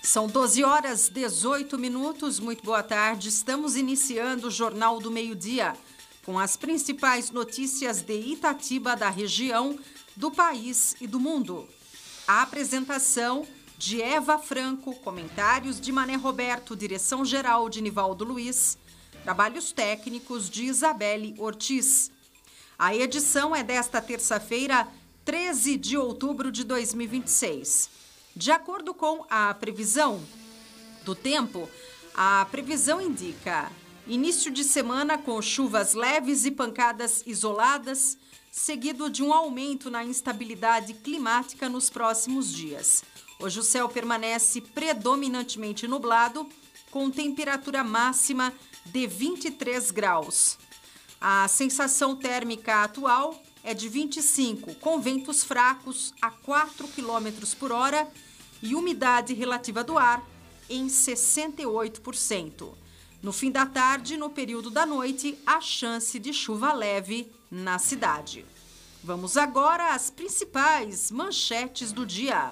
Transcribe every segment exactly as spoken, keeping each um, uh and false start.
São doze horas, dezoito minutos. Muito boa tarde. Estamos iniciando o Jornal do Meio-Dia com as principais notícias de Itatiba, da região, do país e do mundo. A apresentação de Eva Franco, comentários de Mané Roberto, direção-geral de Nivaldo Luiz, trabalhos técnicos de Isabelle Ortiz. A edição é desta terça-feira, treze de outubro de dois mil e vinte e seis. De acordo com a previsão do tempo, a previsão indica início de semana com chuvas leves e pancadas isoladas, seguido de um aumento na instabilidade climática nos próximos dias. Hoje o céu permanece predominantemente nublado, com temperatura máxima de vinte e três graus. A sensação térmica atual é de vinte e cinco, com ventos fracos a quatro quilômetros por hora e umidade relativa do ar em sessenta e oito por cento. No fim da tarde, no período da noite, há chance de chuva leve na cidade. Vamos agora às principais manchetes do dia.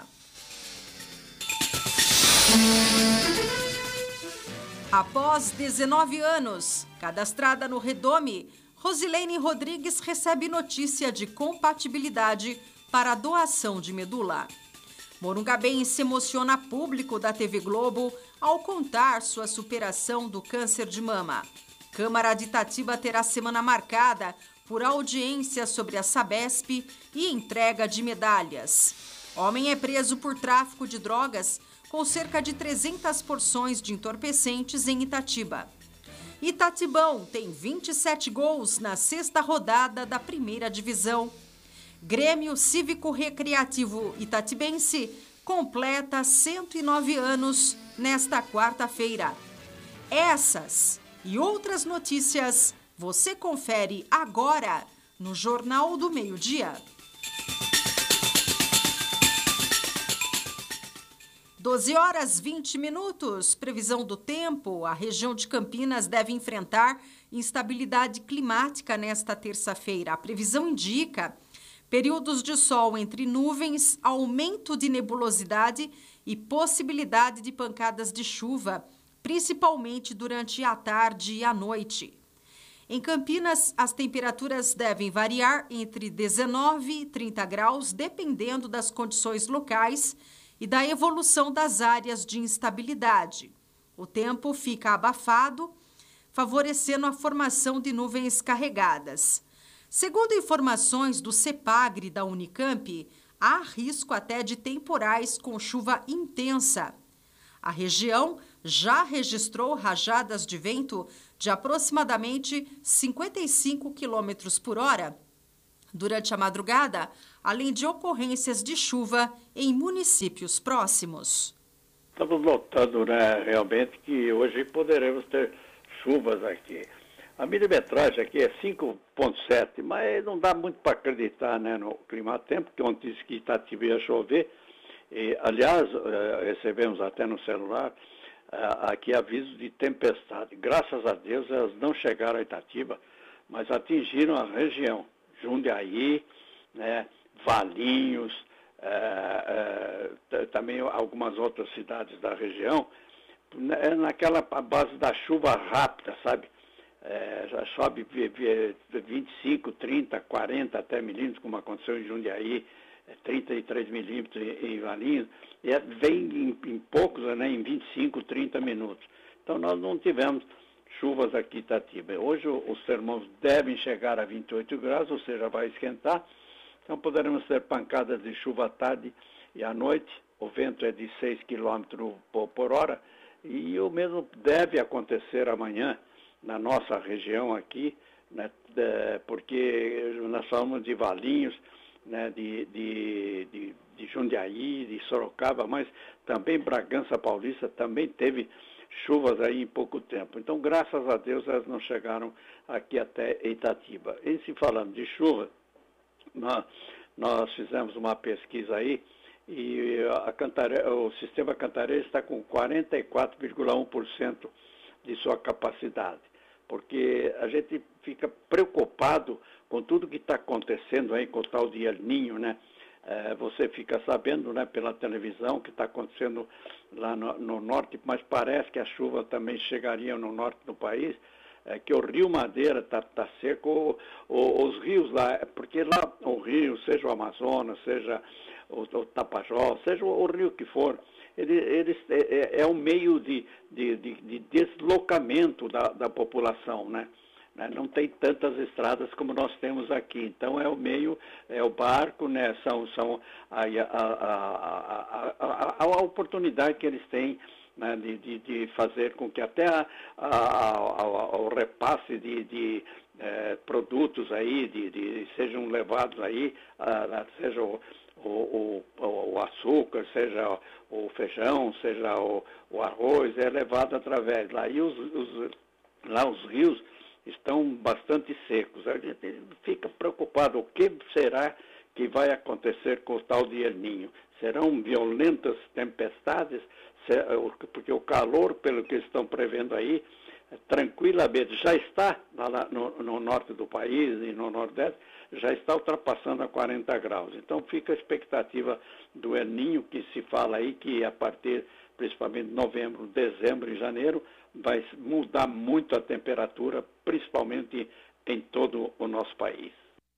Após dezenove anos, cadastrada no Redome, Rosilene Rodrigues recebe notícia de compatibilidade para a doação de medula. Morungabense se emociona público da T V Globo ao contar sua superação do câncer de mama. Câmara de Itatiba terá semana marcada por audiência sobre a Sabesp e entrega de medalhas. Homem é preso por tráfico de drogas com cerca de trezentas porções de entorpecentes em Itatiba. Itatibão tem vinte e sete gols na sexta rodada da primeira divisão. Grêmio Cívico Recreativo Itatibense completa cento e nove anos nesta quarta-feira. Essas e outras notícias você confere agora no Jornal do Meio-Dia. doze horas, vinte minutos. Previsão do tempo. A região de Campinas deve enfrentar instabilidade climática nesta terça-feira. A previsão indica períodos de sol entre nuvens, aumento de nebulosidade e possibilidade de pancadas de chuva, principalmente durante a tarde e a noite. Em Campinas, as temperaturas devem variar entre dezenove e trinta graus, dependendo das condições locais e da evolução das áreas de instabilidade. O tempo fica abafado, favorecendo a formação de nuvens carregadas. Segundo informações do CEPAGRE da Unicamp, há risco até de temporais com chuva intensa. A região já registrou rajadas de vento de aproximadamente cinquenta e cinco quilômetros por hora durante a madrugada, além de ocorrências de chuva em municípios próximos. Estamos notando, né, realmente, que hoje poderemos ter chuvas aqui. A milimetragem aqui é cinco ponto sete, mas não dá muito para acreditar, né, no clima-tempo, que ontem disse que Itatiba ia chover. E, aliás, recebemos até no celular aqui avisos de tempestade. Graças a Deus elas não chegaram a Itatiba, mas atingiram a região. Jundiaí, né, Valinhos, é, é, também algumas outras cidades da região, né, naquela base da chuva rápida, sabe? É, já sobe vinte e cinco, trinta, quarenta até milímetros, como aconteceu em Jundiaí, trinta e três milímetros em Valinhos, e é, vem em, em poucos, né, em vinte e cinco, trinta minutos. Então nós não tivemos chuvas aqui em Itatiba. Hoje os termômetros devem chegar a vinte e oito graus, ou seja, vai esquentar. Então poderemos ter pancadas de chuva à tarde e à noite. O vento é de seis quilômetros por hora. E o mesmo deve acontecer amanhã na nossa região aqui, né, porque nós falamos de Valinhos, né, de, de, de, de Jundiaí, de Sorocaba, mas também Bragança Paulista também teve chuvas aí em pouco tempo. Então, graças a Deus, elas não chegaram aqui até Itatiba. E se falando de chuva, nós, nós fizemos uma pesquisa aí e a Cantare... o sistema Cantareira está com quarenta e quatro vírgula um por cento de sua capacidade, porque a gente fica preocupado com tudo que está acontecendo aí com o tal de El Niño, né? É, você fica sabendo, né, pela televisão que está acontecendo lá no, no norte, mas parece que a chuva também chegaria no norte do país, é, que o Rio Madeira está tá seco, o, os rios lá, porque lá o rio, seja o Amazonas, seja o, o Tapajós, seja o, o rio que for, ele, ele é, é um meio de, de, de, de deslocamento da, da população, né? Não tem tantas estradas como nós temos aqui. Então, é o meio, é o barco, né? São, são a, a, a, a, a oportunidade que eles têm, né? de, de, de fazer com que até a, a, a, o repasse de, de eh, produtos aí, de, de, sejam levados aí, a, a, seja o, o, o, o açúcar, seja o feijão, seja o, o arroz, é levado através lá. E os, os, lá os rios estão bastante secos. A gente fica preocupado, o que será que vai acontecer com o tal de El Niño? Serão violentas tempestades? Porque o calor, pelo que estão prevendo aí, tranquilamente, já está no, no norte do país e no nordeste, já está ultrapassando a quarenta graus. Então fica a expectativa do El Niño, que se fala aí que a partir, principalmente de novembro, dezembro e janeiro, vai mudar muito a temperatura, principalmente em todo o nosso país.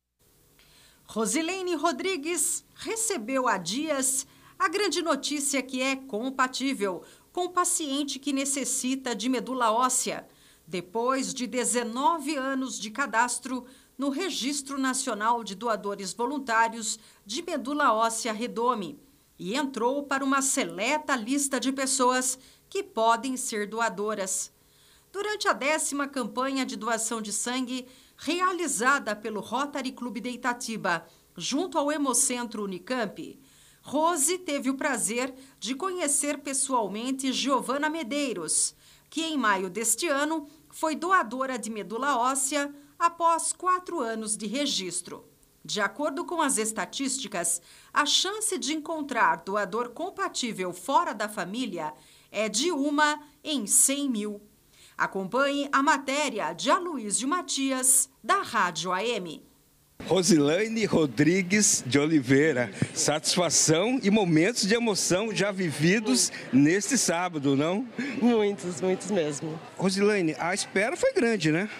Rosilene Rodrigues recebeu há dias a grande notícia que é compatível com o paciente que necessita de medula óssea, depois de dezenove anos de cadastro no Registro Nacional de Doadores Voluntários de Medula Óssea Redome, e entrou para uma seleta lista de pessoas que podem ser doadoras. Durante a décima campanha de doação de sangue, realizada pelo Rotary Clube de Itatiba, junto ao Hemocentro Unicamp, Rose teve o prazer de conhecer pessoalmente Giovana Medeiros, que em maio deste ano foi doadora de medula óssea após quatro anos de registro. De acordo com as estatísticas, a chance de encontrar doador compatível fora da família é de uma em cem mil. Acompanhe a matéria de Aloysio Matias, da Rádio A M. Rosilene Rodrigues de Oliveira, satisfação e momentos de emoção já vividos neste sábado, não? Muitos, muitos mesmo. Rosilene, a espera foi grande, né?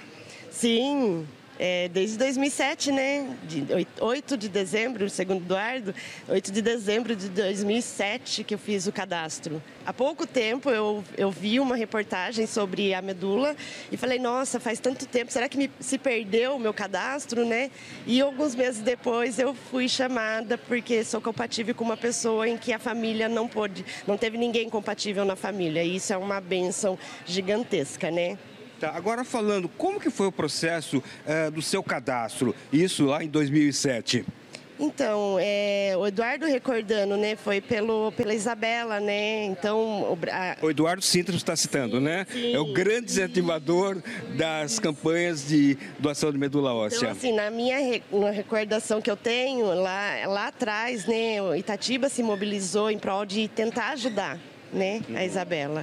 Sim. É, desde dois mil e sete, né? De oito de dezembro, segundo Eduardo, oito de dezembro de dois mil e sete que eu fiz o cadastro. Há pouco tempo eu, eu vi uma reportagem sobre a medula e falei, nossa, faz tanto tempo, será que me, se perdeu o meu cadastro, né? E alguns meses depois eu fui chamada porque sou compatível com uma pessoa em que a família não pôde, não teve ninguém compatível na família. E isso é uma bênção gigantesca, né? Tá, agora falando, como que foi o processo uh, do seu cadastro, isso lá em dois mil e sete? Então, é, o Eduardo recordando, né, foi pelo, pela Isabela, né, então... O, a... o Eduardo Sintra está citando, sim, né? Sim, é o grande incentivador das campanhas de doação de medula óssea. Então, assim, na minha re... na recordação que eu tenho, lá, lá atrás, né, o Itatiba se mobilizou em prol de tentar ajudar, né, a Isabela.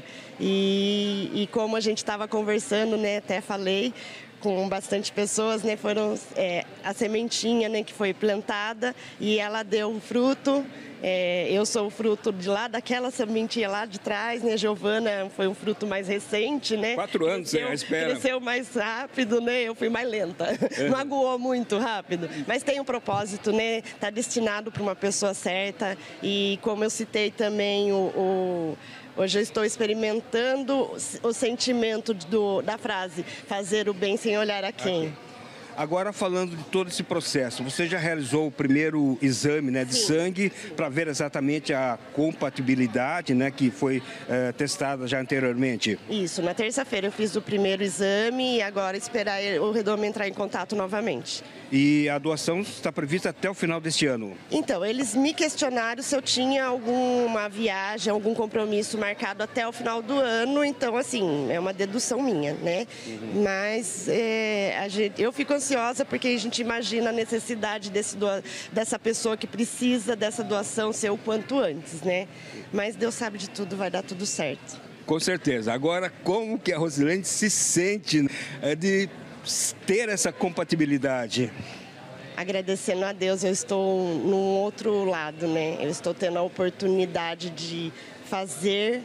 E, e como a gente estava conversando, né, até falei com bastante pessoas, né, foram é, a sementinha, né, que foi plantada e ela deu um fruto. É, eu sou o fruto de lá, daquela sementinha lá de trás, né, Giovana foi um fruto mais recente, né. Quatro anos, cresceu, é, a espera. Cresceu mais rápido, né, eu fui mais lenta, é. Não aguou muito rápido, mas tem um propósito, né, tá destinado para uma pessoa certa e como eu citei também o... o hoje eu estou experimentando o sentimento do, da frase, fazer o bem sem olhar a quem. Okay. Agora, falando de todo esse processo, você já realizou o primeiro exame, né, de sim, sangue para ver exatamente a compatibilidade, né, que foi eh, testada já anteriormente? Isso, na terça-feira eu fiz o primeiro exame e agora esperar o Redome entrar em contato novamente. E a doação está prevista até o final deste ano? Então, eles me questionaram se eu tinha alguma viagem, algum compromisso marcado até o final do ano, então, assim, é uma dedução minha, né? Uhum. Mas é, a gente, eu fico ansiosa porque a gente imagina a necessidade desse doa, dessa pessoa que precisa dessa doação ser o quanto antes, né? Mas Deus sabe de tudo, vai dar tudo certo. Com certeza. Agora, como que a Rosilene se sente de ter essa compatibilidade? agradecendo a Deus, eu estou num outro lado, né? Eu estou tendo a oportunidade de fazer,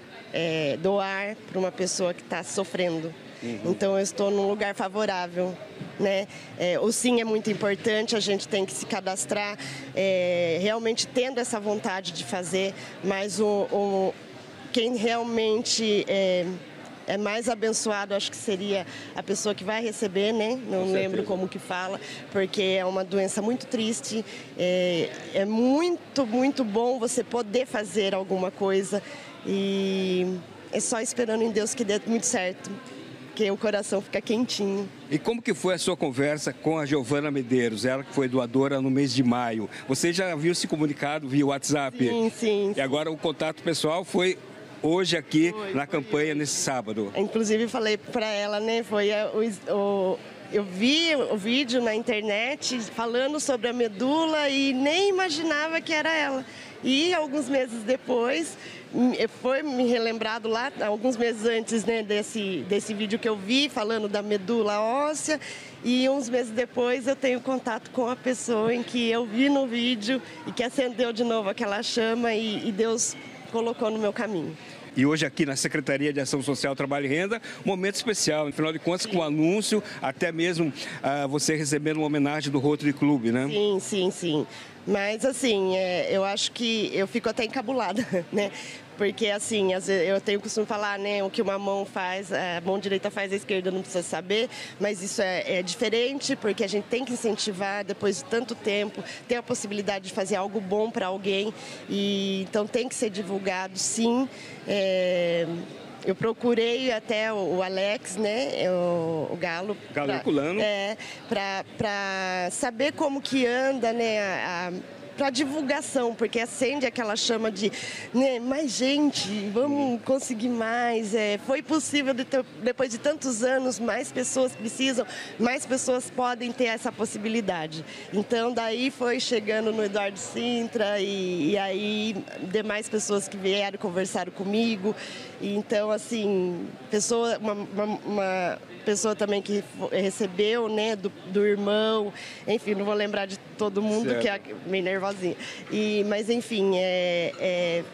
é, doar para uma pessoa que está sofrendo. Uhum. Então, eu estou num lugar favorável, né? É, o sim é muito importante, a gente tem que se cadastrar, é, realmente tendo essa vontade de fazer, mas o, o, quem realmente... É, É mais abençoado, acho que seria a pessoa que vai receber, né? Não lembro como que fala, porque é uma doença muito triste. É, é muito, muito bom você poder fazer alguma coisa e é só esperando em Deus que dê muito certo, que o coração fica quentinho. E como que foi a sua conversa com a Giovana Medeiros, ela que foi doadora no mês de maio? Você já havia se comunicado via WhatsApp? Sim, sim. E agora o contato pessoal foi... hoje aqui foi, na foi campanha, eu. nesse sábado. Inclusive, falei para ela, né, foi o, o, eu vi o vídeo na internet falando sobre a medula e nem imaginava que era ela. E alguns meses depois, foi me relembrado lá, alguns meses antes, né, desse, desse vídeo que eu vi, falando da medula óssea. E uns meses depois eu tenho contato com a pessoa em que eu vi no vídeo e que acendeu de novo aquela chama e, e Deus colocou no meu caminho. E hoje aqui na Secretaria de Ação Social, Trabalho e Renda, um momento especial, afinal de contas, com o anúncio, até mesmo uh, você recebendo uma homenagem do Rotary Club, né? Sim, sim, sim. Mas, assim, é, eu acho que eu fico até encabulada, né? Porque, assim, às vezes, eu tenho o costume de falar, né, o que uma mão faz, a mão direita faz, a esquerda não precisa saber, mas isso é, é diferente, porque a gente tem que incentivar, depois de tanto tempo, ter a possibilidade de fazer algo bom para alguém, e então tem que ser divulgado, sim. É... Eu procurei até o Alex, né, o, o Galo, Galo Herculano, é, para saber como que anda, né, a, a para divulgação, porque acende aquela chama de, né, mais gente, vamos conseguir mais. É, foi possível, de ter, depois de tantos anos, mais pessoas precisam, mais pessoas podem ter essa possibilidade. Então, daí foi chegando no Eduardo Sintra e, e aí demais pessoas que vieram conversaram comigo. E, então, assim, pessoa, uma, uma, uma pessoa também que recebeu, né, do, do irmão, enfim, não vou lembrar de todo mundo, certo, que é meio nervosinha. E, mas, enfim, é, é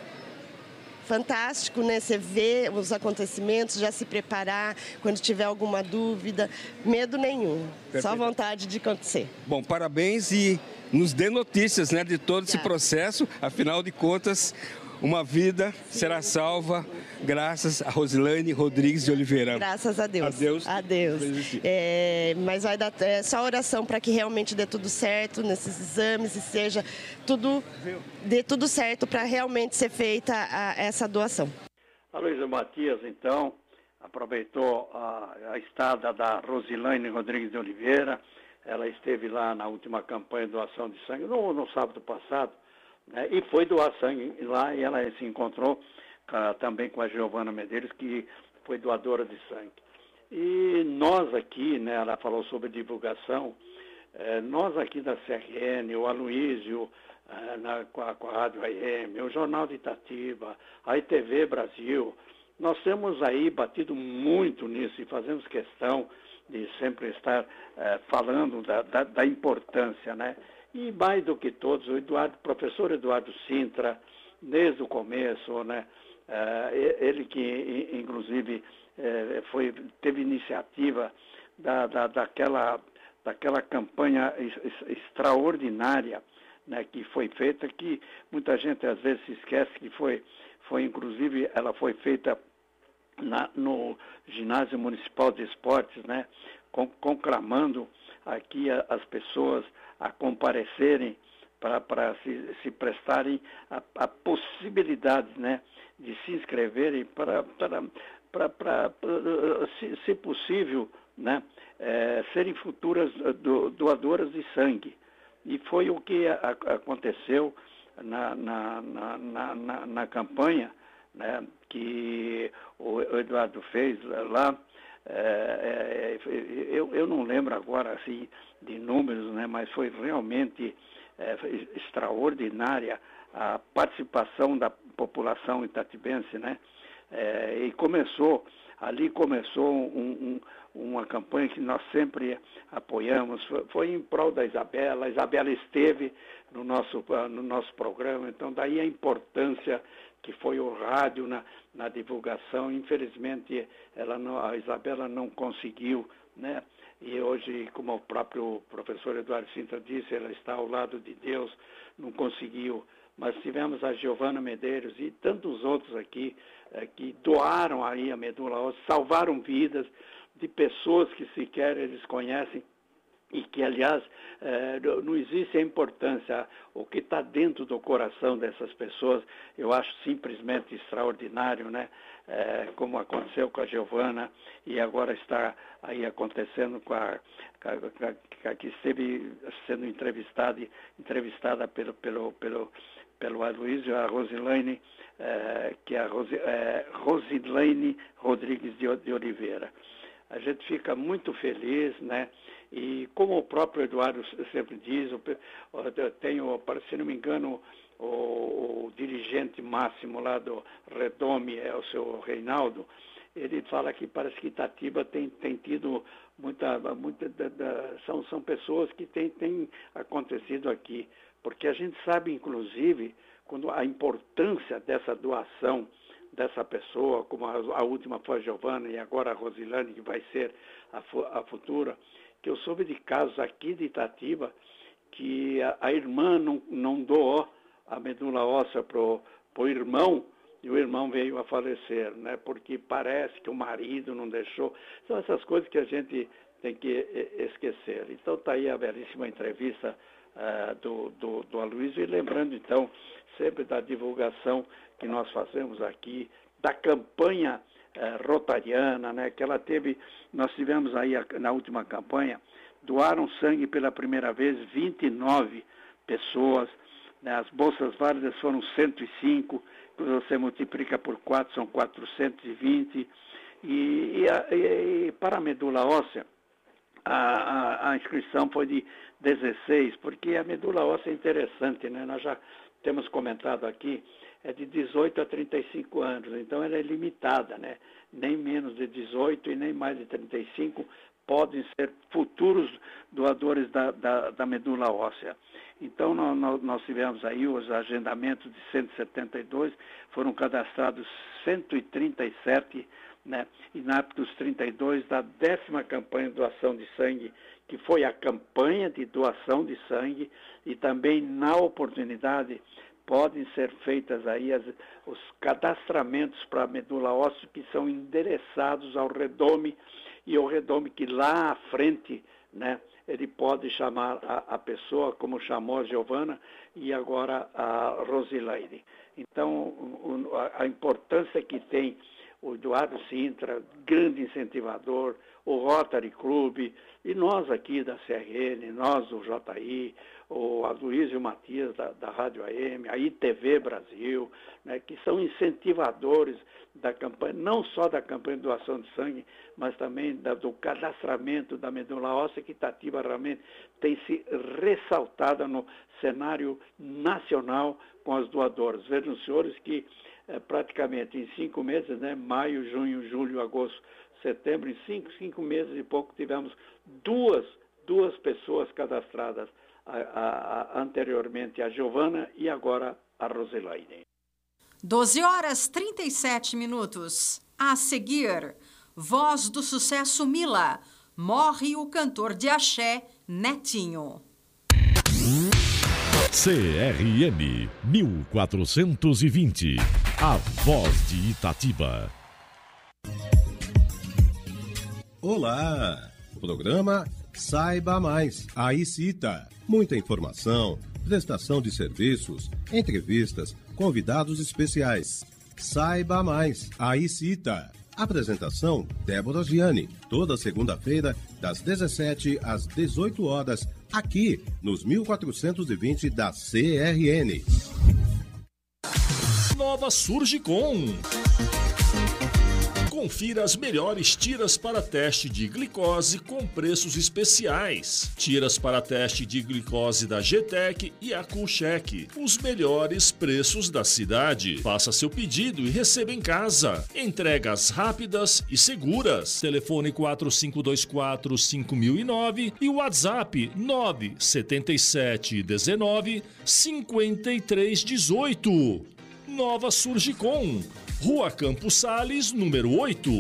fantástico, né, você vê os acontecimentos, já se preparar quando tiver alguma dúvida, medo nenhum, perfeito, só vontade de acontecer. Bom, parabéns e nos dê notícias, né, de todo esse processo, afinal de contas, uma vida será salva graças a Rosilane Rodrigues de Oliveira. Graças a Deus. Adeus. Adeus. É, mas vai dar é, só oração para que realmente dê tudo certo nesses exames e seja tudo, dê tudo certo para realmente ser feita a, essa doação. A Luísa Matias, então, aproveitou a, a estada da Rosilane Rodrigues de Oliveira. Ela esteve lá na última campanha de doação de sangue, no, no sábado passado, né, e foi doar sangue lá e ela se encontrou uh, também com a Giovana Medeiros, que foi doadora de sangue. E nós aqui, né, ela falou sobre divulgação, eh, nós aqui da C R N, o Aloísio, uh, na, com, a, com a Rádio A M, o Jornal de Itatiba, a I T V Brasil, nós temos aí batido muito nisso e fazemos questão de sempre estar uh, falando da, da, da importância, né? E mais do que todos, o Eduardo, professor Eduardo Sintra, desde o começo, né, ele que, inclusive, foi, teve iniciativa da, da, daquela, daquela campanha extraordinária, né, que foi feita, que muita gente às vezes se esquece que foi, foi inclusive, ela foi feita na, no Ginásio Municipal de Esportes, né, conclamando aqui as pessoas a comparecerem para se, se prestarem a, a possibilidade, né, de se inscreverem para, para, para, para se, se possível, né, é, serem futuras do, doadoras de sangue. E foi o que a, aconteceu na, na, na, na, na campanha, né, que o Eduardo fez lá. É, é, eu, eu não lembro agora assim, de números, né, mas foi realmente é, extraordinária a participação da população itatibense, né, é, e começou ali começou um, um, uma campanha que nós sempre apoiamos, foi, foi em prol da Isabela. A Isabela esteve no nosso, no nosso programa, então daí a importância que foi o rádio na, na divulgação. Infelizmente, ela não, a Isabela não conseguiu, né? E hoje, como o próprio professor Eduardo Sintra disse, ela está ao lado de Deus, não conseguiu. Mas tivemos a Giovana Medeiros e tantos outros aqui eh, que doaram aí a medula óssea, salvaram vidas de pessoas que sequer eles conhecem e que, aliás, eh, não existe a importância. O que está dentro do coração dessas pessoas, eu acho simplesmente extraordinário, né? Eh, como aconteceu com a Giovana e agora está aí acontecendo com a, com a, com a que esteve sendo entrevistada, entrevistada pelo, pelo, pelo, pelo Aloysio, a Rosilene, eh, que é a Rosi, eh, Rosilene Rodrigues de, de Oliveira. A gente fica muito feliz, né? E como o próprio Eduardo sempre diz, eu tenho, se não me engano, o, o dirigente máximo lá do Redome, é o seu Reinaldo, ele fala que parece que Itatiba tem, tem tido muita, muita da, da, são, são pessoas que têm tem acontecido aqui, porque a gente sabe, inclusive, quando a importância dessa doação dessa pessoa, como a, a última foi a Giovana e agora a Rosilane, que vai ser a, a futura, que eu soube de casos aqui de Itatiba que a, a irmã não, não doou a medula óssea para o irmão e o irmão veio a falecer, né? Porque parece que o marido não deixou. São essas coisas que a gente tem que esquecer. Então está aí a belíssima entrevista uh, do, do, do Aloysio, e lembrando então sempre da divulgação que nós fazemos aqui, da campanha eh, rotariana, né, que ela teve, nós tivemos aí a, na última campanha, doaram sangue pela primeira vez vinte e nove pessoas, né, as bolsas válidas foram cento e cinco, você multiplica por quatro, são quatrocentos e vinte, e, e, a, e, e para a medula óssea, a, a, a inscrição foi de dezesseis, porque a medula óssea é interessante, né, nós já temos comentado aqui, é de dezoito a trinta e cinco anos, então ela é limitada, né? Nem menos de dezoito e nem mais de trinta e cinco podem ser futuros doadores da, da, da medula óssea. Então nós, nós tivemos aí os agendamentos de cento e setenta e dois, foram cadastrados cento e trinta e sete, né? Inaptos trinta e dois da décima campanha de doação de sangue, que foi a campanha de doação de sangue, e também na oportunidade podem ser feitas aí as, os cadastramentos para a medula óssea que são endereçados ao Redome, e o Redome que lá à frente, né, ele pode chamar a, a pessoa, como chamou a Giovana e agora a Rosilene. Então, o, a, a importância que tem o Eduardo Sintra, grande incentivador, o Rotary Club, e nós aqui da C R N, nós do J I, o Aloysio Matias da, da Rádio A M, a I T V Brasil, né, que são incentivadores da campanha, não só da campanha de doação de sangue, mas também da, do cadastramento da medula óssea, que Itatiba realmente tem se ressaltada no cenário nacional com as doadoras. Vejam, senhores, que é, praticamente em cinco meses, né, maio, junho, julho, agosto, setembro, em cinco, cinco meses e pouco, tivemos duas, duas pessoas cadastradas, a, a, a, anteriormente a Giovana e agora a Rosilene. doze horas e trinta e sete minutos. A seguir, Voz do Sucesso Mila. Morre o cantor de axé, Netinho. C R N mil quatrocentos e vinte. A Voz de Itatiba. Olá! Programa Saiba Mais, a ICITA. Muita informação, prestação de serviços, entrevistas, convidados especiais. Saiba Mais, a ICITA. Apresentação, Débora Gianni. Toda segunda-feira, das dezessete às dezoito horas, aqui nos mil quatrocentos e vinte da C R N. Nova Surgicom. Confira as melhores tiras para teste de glicose com preços especiais. Tiras para teste de glicose da G-Tec e a Coolcheck. Os melhores preços da cidade. Faça seu pedido e receba em casa. Entregas rápidas e seguras. Telefone quatro cinco dois quatro, cinco mil e nove e WhatsApp nove sete sete um nove, cinco três um oito. Nova Surgicom, Rua Campos Sales, número oito.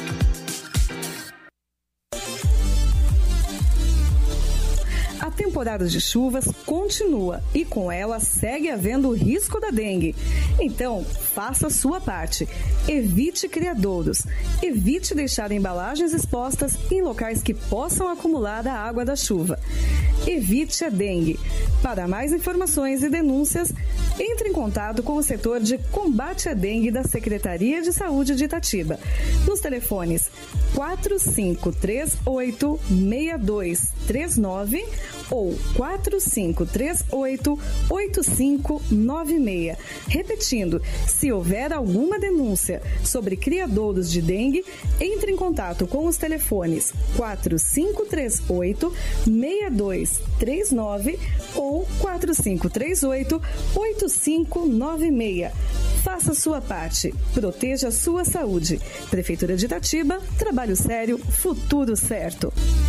A temporada de chuvas continua e com ela segue havendo o risco da dengue. Então, faça a sua parte. Evite criadouros. Evite deixar embalagens expostas em locais que possam acumular a água da chuva. Evite a dengue. Para mais informações e denúncias, entre em contato com o setor de combate à dengue da Secretaria de Saúde de Itatiba, nos telefones quatro cinco três oito, seis dois três nove ou quatro cinco três oito, oito cinco nove seis. Repetindo, se houver alguma denúncia sobre criadouros de dengue, entre em contato com os telefones quatro cinco três oito, seis dois três nove ou quatro cinco três oito, oito cinco nove seis. Faça a sua parte. Proteja a sua saúde. Prefeitura de Itatiba, trabalho sério, futuro certo.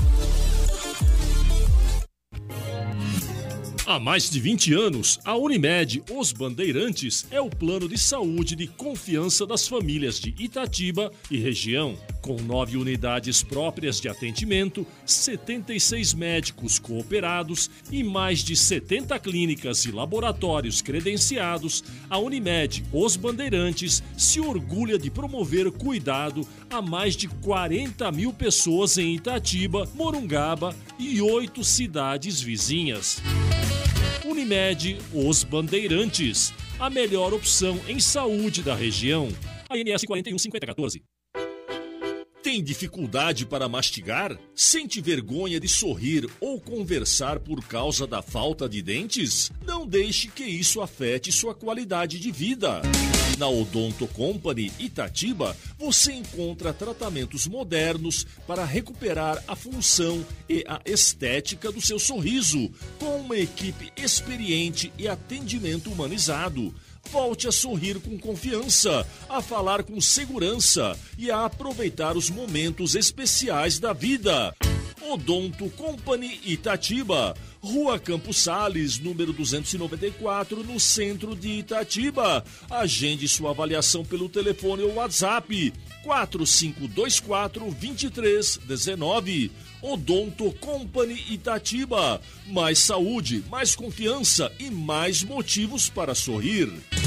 Há mais de vinte anos, a Unimed Os Bandeirantes é o plano de saúde de confiança das famílias de Itatiba e região. Com nove unidades próprias de atendimento, setenta e seis médicos cooperados e mais de setenta clínicas e laboratórios credenciados, a Unimed Os Bandeirantes se orgulha de promover cuidado a mais de quarenta mil pessoas em Itatiba, Morungaba e oito cidades vizinhas. Unimed Os Bandeirantes, a melhor opção em saúde da região. A N S quatro um cinco zero um quatro. Tem dificuldade para mastigar? Sente vergonha de sorrir ou conversar por causa da falta de dentes? Não deixe que isso afete sua qualidade de vida. Na Odonto Company Itatiba, você encontra tratamentos modernos para recuperar a função e a estética do seu sorriso, com uma equipe experiente e atendimento humanizado. Volte a sorrir com confiança, a falar com segurança e a aproveitar os momentos especiais da vida. Odonto Company Itatiba, Rua Campos Sales, número duzentos e noventa e quatro, no centro de Itatiba. Agende sua avaliação pelo telefone ou WhatsApp quatro cinco dois quatro, dois três um nove. Odonto Company Itatiba. Mais saúde, mais confiança e mais motivos para sorrir.